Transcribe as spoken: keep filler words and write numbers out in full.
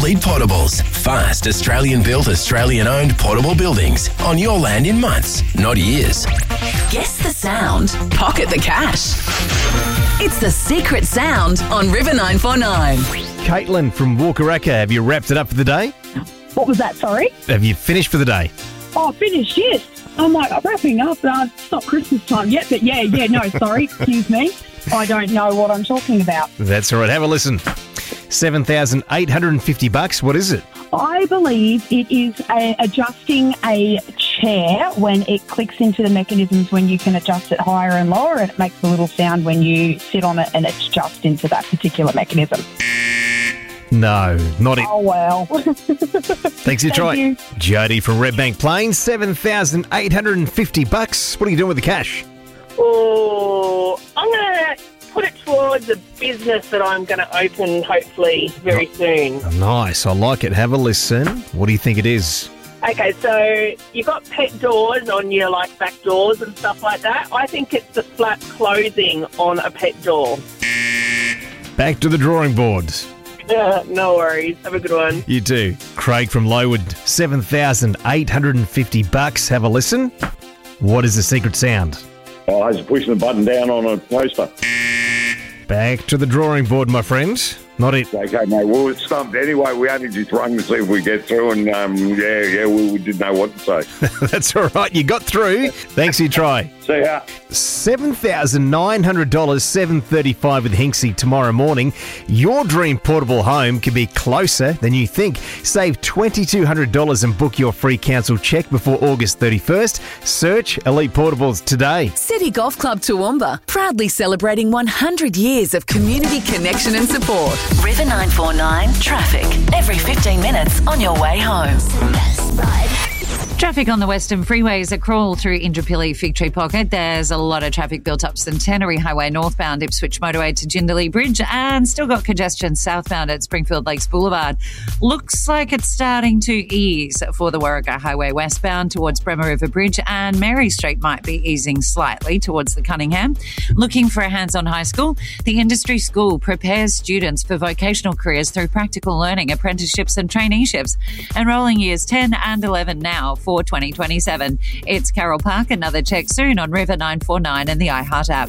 Elite Portables. Fast, Australian-built, Australian-owned portable buildings on your land in months, not years. Guess the sound. Pocket the cash. It's the secret sound on River nine four nine. Caitlin from Walkaracka, have you wrapped it up for the day? What was that, sorry? Have you finished for the day? Oh, finished, yes. I'm like, wrapping up. Uh, it's not Christmas time yet, but yeah, yeah, no, sorry, excuse me. I don't know what I'm talking about. That's all right. Have a listen. seven thousand eight hundred fifty bucks. What is it? I believe it is a, adjusting a chair when it clicks into the mechanisms when you can adjust it higher and lower, and it makes a little sound when you sit on it and it's just into that particular mechanism. No, not it. Oh, well. Thanks for your try. you. Jody from Redbank Plains, seven thousand eight hundred fifty bucks. What are you doing with the cash? Oh, I'm going to put it towards a business that I'm going to open hopefully very soon. Nice. I like it. Have a listen. What do you think it is? Okay, so you've got pet doors on your like back doors and stuff like that. I think it's the flat clothing on a pet door. Back to the drawing board. Yeah, no worries. Have a good one. You too. Craig from Lowood, seven thousand eight hundred fifty bucks. Have a listen. What is the secret sound? Oh, I was pushing the button down on a poster. Back to the drawing board, my friend. Not it. Okay, mate. Well, it's stumped anyway. We only just rung to see if we get through, and um, yeah, yeah, we, we didn't know what to say. That's all right. You got through. Thanks for your try. See ya. seven thousand nine hundred dollars, seven thirty-five with Hinksy tomorrow morning. Your dream portable home can be closer than you think. Save two thousand two hundred dollars and book your free council check before August thirty-first. Search Elite Portables today. City Golf Club Toowoomba, proudly celebrating one hundred years of community connection and support. River nine four nine traffic. Every fifteen minutes on your way home. Traffic on the Western Freeways, a crawl through Indooroopilly Fig Tree Pocket. There's a lot of traffic built up Centenary Highway northbound, Ipswich Motorway to Jindalee Bridge, and still got congestion southbound at Springfield Lakes Boulevard. Looks like it's starting to ease for the Warragah Highway westbound towards Bremer River Bridge, and Mary Street might be easing slightly towards the Cunningham. Looking for a hands-on high school? The Industry School prepares students for vocational careers through practical learning, apprenticeships and traineeships. Enrolling years ten and eleven now for twenty twenty-seven. It's Carol Park. Another check soon on River nine four nine and the iHeart app.